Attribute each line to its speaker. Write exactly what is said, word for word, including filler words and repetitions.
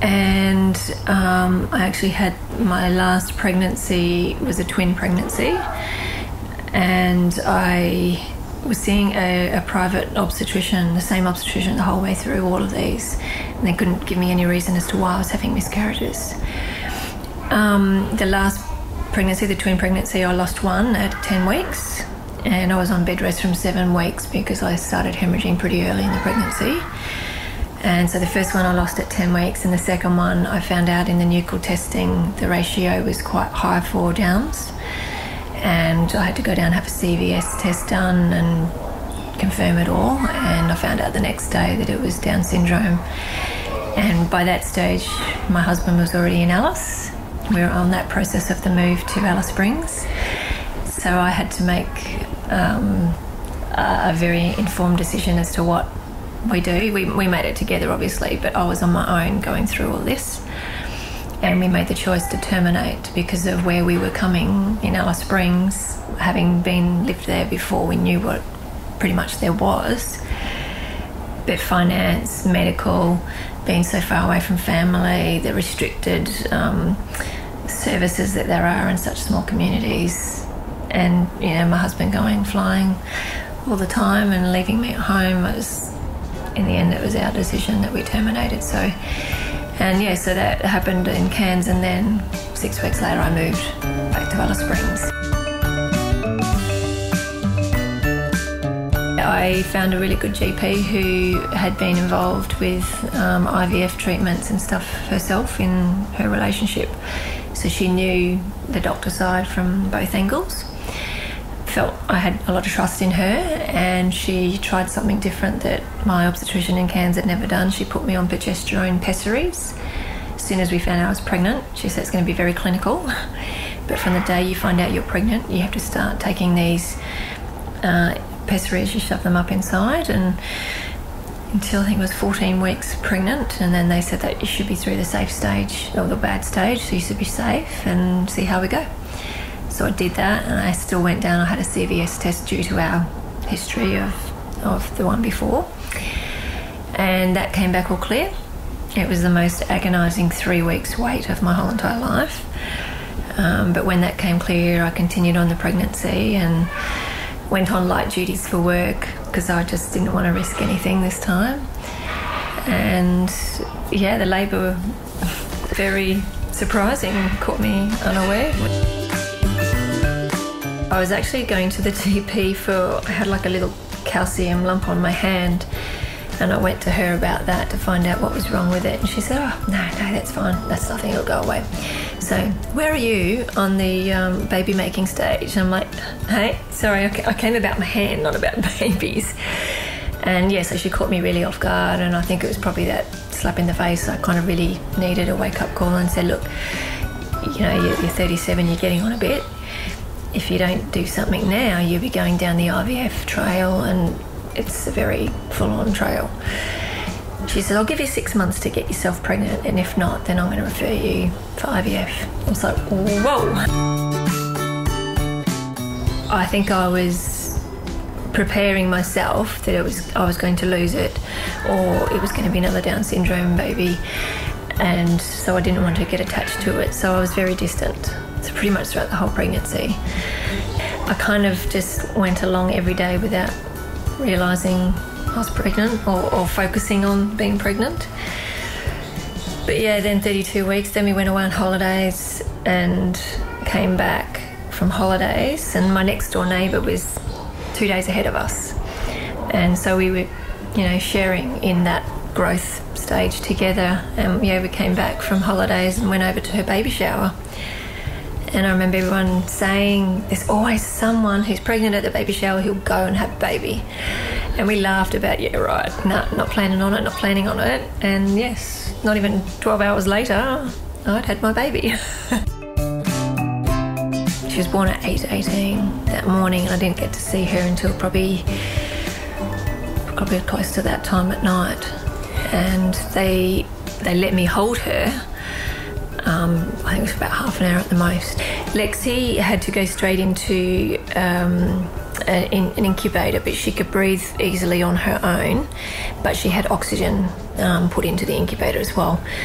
Speaker 1: And um, I actually had my last pregnancy was a twin pregnancy, and I was seeing a, a private obstetrician, the same obstetrician the whole way through all of these, and they couldn't give me any reason as to why I was having miscarriages. Um, the last pregnancy, the twin pregnancy, I lost one at ten weeks, and I was on bed rest from seven weeks because I started hemorrhaging pretty early in the pregnancy. And so the first one I lost at ten weeks, and the second one I found out in the nuchal testing the ratio was quite high for Downs, and I had to go down and have a C V S test done and confirm it all, and I found out the next day that it was Down syndrome. And by that stage my husband was already in Alice. We were on that process of the move to Alice Springs, so I had to make um, a very informed decision as to what we do. We, we made it together obviously, but I was on my own going through all this, and we made the choice to terminate because of where we were coming in Alice Springs. Having been lived there before, we knew what pretty much there was, but finance, medical, being so far away from family, the restricted um, services that there are in such small communities, and you know, my husband going flying all the time and leaving me at home, was in the end it was our decision that we terminated. So, and yeah, so that happened in Cairns, and then six weeks later I moved back to Alice Springs. I found a really good G P who had been involved with um, I V F treatments and stuff herself in her relationship, so she knew the doctor side from both angles. Felt I had a lot of trust in her, and she tried something different that my obstetrician in Cairns had never done. She put me on progesterone pessaries. As soon as we found out I was pregnant, she said it's going to be very clinical, but from the day you find out you're pregnant, you have to start taking these uh, pessaries. You shove them up inside, and until I think it was fourteen weeks pregnant, and then they said that you should be through the safe stage or the bad stage, so you should be safe and see how we go. So I did that, and I still went down. I had a C V S test due to our history of, of the one before, and that came back all clear. It was the most agonising three weeks wait of my whole entire life, um, but when that came clear, I continued on the pregnancy and went on light duties for work because I just didn't want to risk anything this time. And yeah, the labour, very surprising, caught me unaware. I was actually going to the G P for, I had like a little calcium lump on my hand, and I went to her about that to find out what was wrong with it, and she said, oh, no, no, that's fine, that's nothing, it'll go away. So, where are you on the um, baby making stage? And I'm like, hey, sorry, I came about my hand, not about babies. And yeah, so she caught me really off guard, and I think it was probably that slap in the face. I kind of really needed a wake-up call and said, look, you know, you're thirty-seven, you're getting on a bit. If you don't do something now, you'll be going down the I V F trail, and it's a very full-on trail. She said, I'll give you six months to get yourself pregnant, and if not, then I'm going to refer you for I V F. I was like, whoa. I think I was preparing myself that it was I was going to lose it, or it was going to be another Down syndrome baby, and so I didn't want to get attached to it, so I was very distant. So pretty much throughout the whole pregnancy, I kind of just went along every day without realising I was pregnant, or, or focusing on being pregnant. But yeah, then thirty-two weeks, then we went away on holidays and came back from holidays, and my next door neighbour was two days ahead of us, and so we were, you know, sharing in that growth stage together. And yeah, we came back from holidays and went over to her baby shower. And I remember everyone saying, there's always someone who's pregnant at the baby shower who'll go and have a baby. And we laughed about, yeah, right, no, not planning on it, not planning on it. And yes, not even twelve hours later, I'd had my baby. She was born at eight eighteen that morning, and I didn't get to see her until probably, probably close to that time at night. And they, they let me hold her. Um, I think it was about half an hour at the most. Lexi had to go straight into um, a, in, an incubator, but she could breathe easily on her own, but she had oxygen um, put into the incubator as well.